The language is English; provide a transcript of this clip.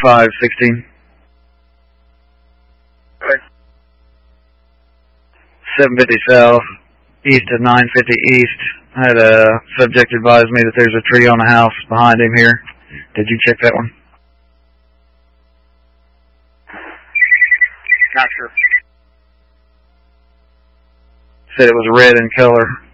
516. Okay. 750 south, east of 950 east. I had a subject advise me that there's a tree on the house behind him here. Did you check that one? Not sure. Said it was red in color.